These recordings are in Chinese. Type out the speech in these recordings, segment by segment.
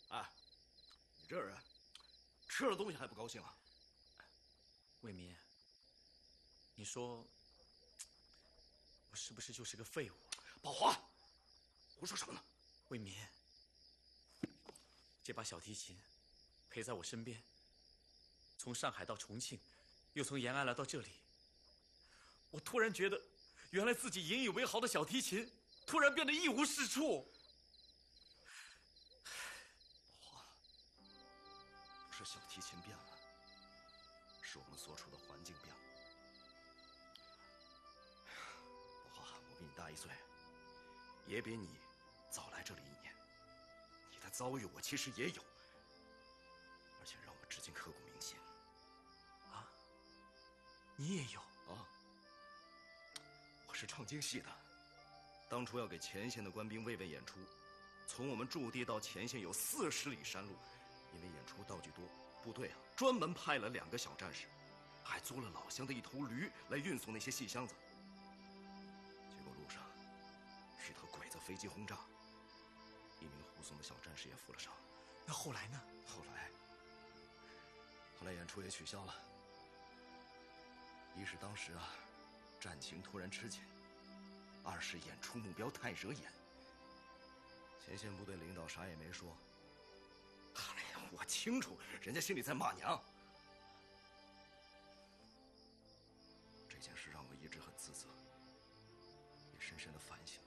哎，你这人吃了东西还不高兴啊？ 卫民，你说我是不是就是个废物？ 宝华，胡说什么呢？ 卫民，这把小提琴陪在我身边，从上海到重庆，又从延安来到这里，我突然觉得，原来自己引以为豪的小提琴，突然变得一无是处。 宝华，不是小提琴变了，是我们所处的环境变了。宝华，我比你大1岁，也比你早来这里1年，你的遭遇我其实也有，而且让我至今刻骨铭心。 啊，你也有啊？我是唱京戏的，当初要给前线的官兵慰问演出，从我们驻地到前线有40里山路，因为演出道具多，部队专门派了2个小战士，还租了老乡的1头驴来运送那些细箱子。结果路上遇到鬼子飞机轰炸，1名护送的小战士也负了伤。 那后来呢？ 后来演出也取消了。一是当时战情突然吃紧；2是演出目标太惹眼。前线部队领导啥也没说。哎呀，我清楚，人家心里在骂娘。这件事让我一直很自责，也深深的反省。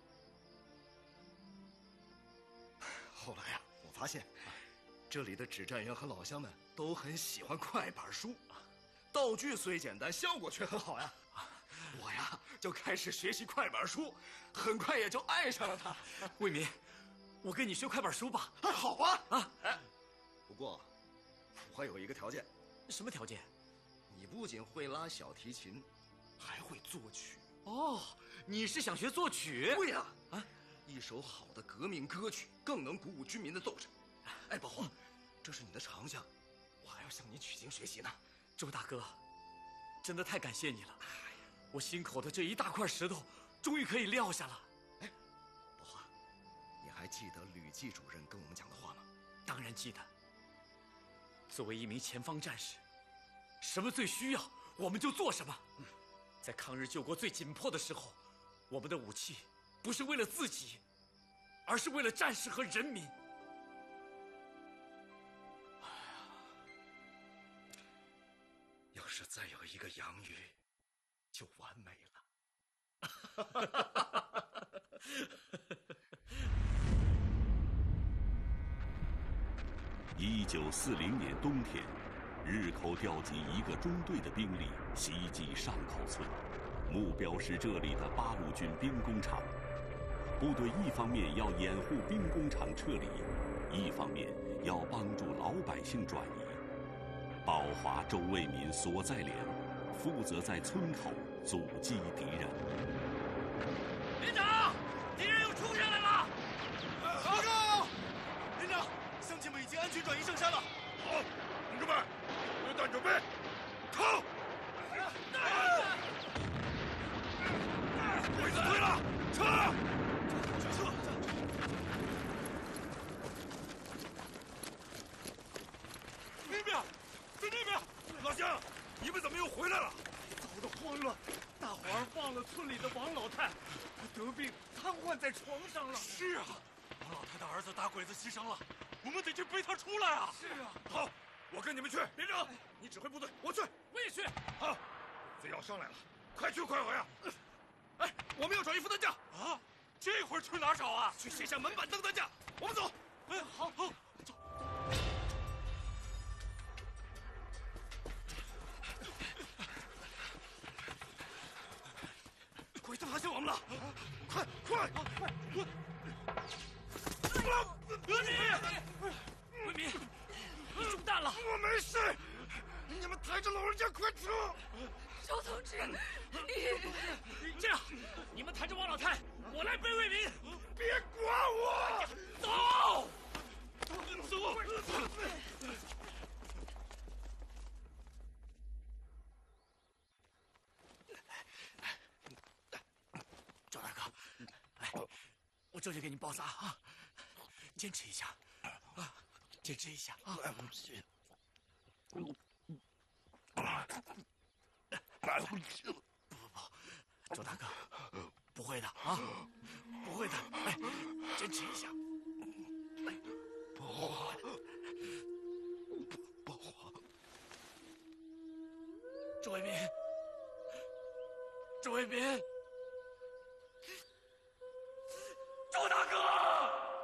后来我发现，这里的指战员和老乡们都很喜欢快板书，道具虽简单，效果却很好呀。我就开始学习快板书，很快也就爱上了它。 卫民，我跟你学快板书吧。 好啊！不过我还有一个条件。 什么条件？ 你不仅会拉小提琴，还会作曲。 哦，你是想学作曲？ 对呀！一首好的革命歌曲更能鼓舞军民的斗志。哎，宝华，这是你的长项，我还要向你取经学习呢。 周大哥，真的太感谢你了。我心口的这一大块石头终于可以撂下了。 哎，宝华，你还记得吕季主任跟我们讲的话吗？ 当然记得。作为一名前方战士，什么最需要我们就做什么。在抗日救国最紧迫的时候，我们的武器不是为了自己，而是为了战士和人民。 要是再有一个杨宇，就完美了。 1940年冬天，日寇调集1个中队的兵力袭击上口村，目标是这里的八路军兵工厂。部队一方面要掩护兵工厂撤离，一方面要帮助老百姓转移。宝华、周卫民所在连负责在村口阻击敌人。 连长，敌人又冲下来了！ 报告，连长，乡亲们已经安全转移上山了。 好，同志们，榴弹准备，靠！鬼子退了，撤！ 那边，在那边， 老乡，你们怎么又回来了？ 早都慌了，大伙儿忘了村里的王老太，得病瘫痪在床上了。 是啊，王老太的儿子打鬼子牺牲了，我们得去背他出来啊！ 是啊， 好，我跟你们去。连长，你指挥部队，我去。 我也去。 好，贼要上来了，快去快回啊！ 哎，我们要找一副担架啊！这会儿去哪找啊？ 去卸下门板凳担架。我们走。 哎，好，走。 鬼子发现我们了！快！ 卫民，你中弹了！ 我没事，你们抬着老人家快走！ 周同志， 这样，你们抬着王老太，我来背卫民。 别管我， 走！赵大哥，来，我这就给你包扎啊，坚持一下啊！ 坚持一下啊！不，周大哥，不会的啊，不会的，哎，坚持一下。 不慌，不慌。 周为民，周为民。